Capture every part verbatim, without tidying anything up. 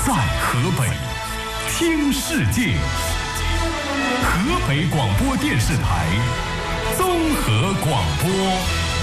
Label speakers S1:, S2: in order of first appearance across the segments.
S1: 在河北听世界，河北广播电视台综合广播。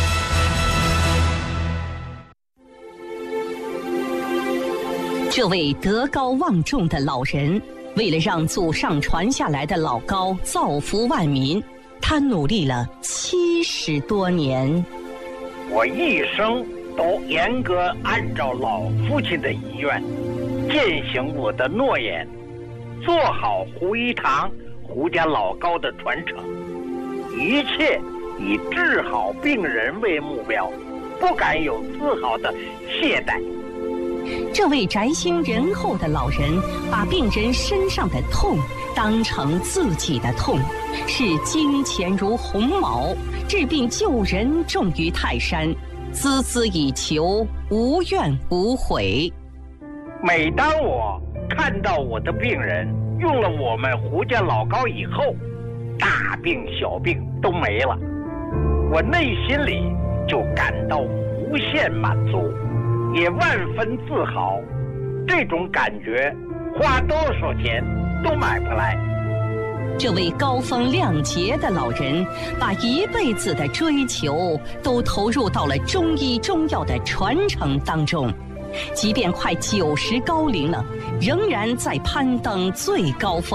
S2: 这位德高望重的老人，为了让祖上传下来的老高造福万民，他努力了七十多年。
S3: 我一生都严格按照老父亲的遗愿，践行我的诺言，做好胡一堂、胡家老高的传承，一切以治好病人为目标，不敢有丝毫的懈怠。
S2: 这位宅心仁厚的老人，把病人身上的痛当成自己的痛，视金钱如鸿毛，治病救人重于泰山，孜孜以求，无怨无悔。
S3: 每当我看到我的病人用了我们胡家老高以后，大病小病都没了，我内心里就感到无限满足，也万分自豪。这种感觉花多少钱都买不来。
S2: 这位高风亮节的老人，把一辈子的追求都投入到了中医中药的传承当中，即便快九十高龄了，仍然在攀登最高峰。